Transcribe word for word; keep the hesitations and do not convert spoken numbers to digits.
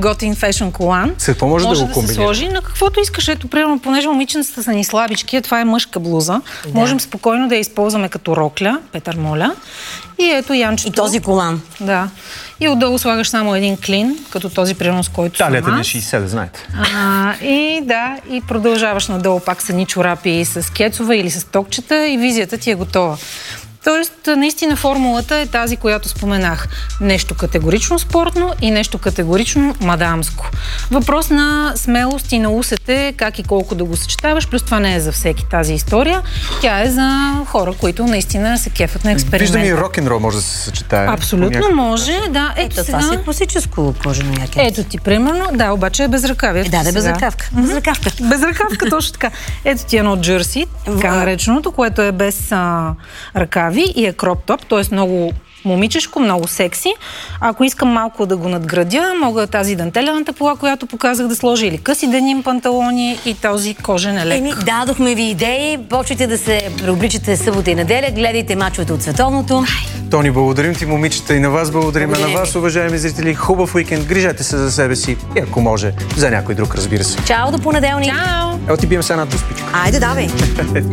готин фешън колан. С какво може, може да го комбинира? Да се сложи на каквото искаш. Ето, примерно, понеже момиченцата са ни слабички, това е мъжка блуза. Да. Можем спокойно да я използваме като рокля, Петър моля. И ето янчето. И този колан. Да. И отдолу слагаш само един клин, като този примерно, с който съм аз. Талията ни е шейсет, да знаете. А, и да, и продължаваш надолу пак с едни чорапи с кецове или с токчета и визията ти е готова. Тоест, наистина формулата е тази, която споменах. Нещо категорично спортно и нещо категорично мадамско. Въпрос на смелост и на усете, как и колко да го съчетаваш, плюс това не е за всеки тази история. Тя е за хора, които наистина се кефат на експеримента. Виждам и рок-н-рол може да се съчетае. Абсолютно може, да. Ето, Ето сега... това си класическо кожено якет. Ето ти, примерно, да, обаче е безръкавие. Да, да, безръкавка. Безръкавка. Безръкавка, точно така. Ето ти едно джърси, така нареченото, което е без а, ръкави и е кроп-топ, т.е. много момичешко, много секси. Ако искам малко да го надградя, мога тази дантелената пола, която показах, да сложа или къси деним панталони и този кожен елек. Еми, дадохме ви идеи. Почвайте да се преобличате събота и неделя. Гледайте мачовете от световното. Тони, благодарим ти, момичета, и на вас благодарим. На вас, уважаеми зрители. Хубав уикенд. Грижете се за себе си и ако може, за някой друг, разбира се. Чао до понеделник. Чао! Ел ти бием се една дуспичка. Айде, давай.